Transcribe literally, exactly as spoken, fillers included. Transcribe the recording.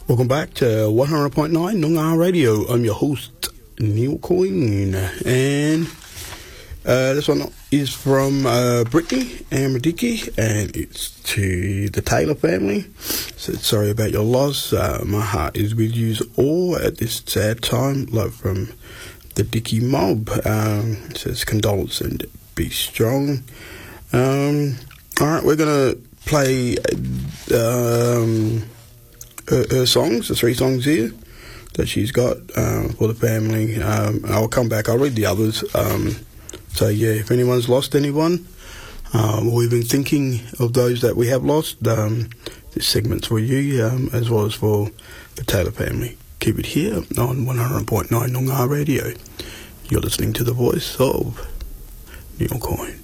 Welcome back to one hundred point nine Noongar Radio. I'm your host, Neil Coyne, and uh, this one is from uh, Brittany and Radicki, and it's to the Taylor family. So sorry about your loss. Uh, my heart is with you all at this sad time. Love from the Dicky Mob. Um, it says condolence and be strong. Um, all right, we're gonna play um, her, her songs, the three songs here that she's got uh, for the family. Um, I'll come back. I'll read the others. Um, so yeah, if anyone's lost anyone, um, or even thinking of those that we have lost, um, this segment's for you, um, as well as for the Taylor family. Keep it here on one hundred point nine Noongar Radio. You're listening to the voice of Neil Coyne.